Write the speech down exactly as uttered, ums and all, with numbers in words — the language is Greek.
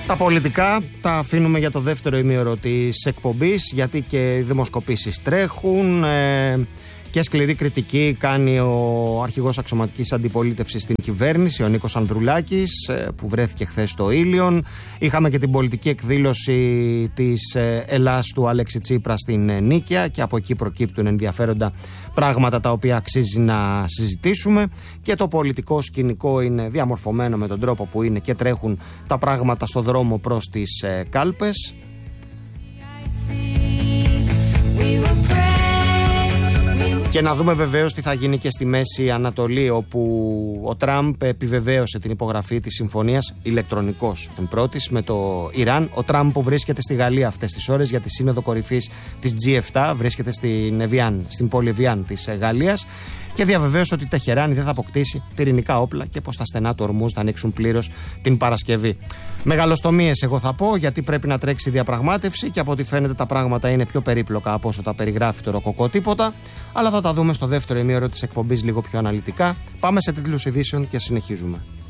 Τα πολιτικά τα αφήνουμε για το δεύτερο ημίωρο της εκπομπής, γιατί και οι δημοσκοπήσεις τρέχουν ε, και σκληρή κριτική κάνει ο αρχηγός αξιωματικής αντιπολίτευσης στην κυβέρνηση, ο Νίκος Ανδρουλάκης, ε, που βρέθηκε χθες στο Ήλιον. Είχαμε και την πολιτική εκδήλωση της ε, Ελλάς του Αλέξη Τσίπρα στην ε, Νίκαια, και από εκεί προκύπτουν ενδιαφέροντα πράγματα τα οποία αξίζει να συζητήσουμε, και το πολιτικό σκηνικό είναι διαμορφωμένο με τον τρόπο που είναι και τρέχουν τα πράγματα στο δρόμο προς τις ε, κάλπες. Και να δούμε βεβαίως τι θα γίνει και στη Μέση Ανατολή, όπου ο Τραμπ επιβεβαίωσε την υπογραφή της συμφωνίας ηλεκτρονικός την πρώτης με το Ιράν. Ο Τραμπ που βρίσκεται στη Γαλλία αυτές τις ώρες για τη σύνοδο κορυφής της τζι επτά, βρίσκεται στην, Εβιάν, στην πόλη Εβιάν της Γαλλίας, και διαβεβαίωσε ότι η Τεχεράνη δεν θα αποκτήσει πυρηνικά όπλα και πως τα στενά του Ορμούζ θα ανοίξουν πλήρως την Παρασκευή. Μεγαλοστομίες, εγώ θα πω, γιατί πρέπει να τρέξει διαπραγμάτευση και από ό,τι φαίνεται τα πράγματα είναι πιο περίπλοκα από όσο τα περιγράφει το ροκοκό τίποτα. Αλλά θα τα δούμε στο δεύτερο ημίωρο της εκπομπής λίγο πιο αναλυτικά. Πάμε σε τίτλους ειδήσεων και συνεχίζουμε.